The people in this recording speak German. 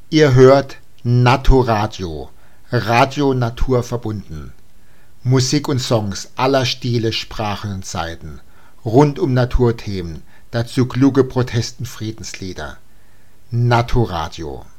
Ihr hört Naturadio, Radio Natur verbunden. Musik und Songs aller Stile, Sprachen und Zeiten. Rund um Naturthemen, dazu kluge Protest- und Friedenslieder. Naturadio.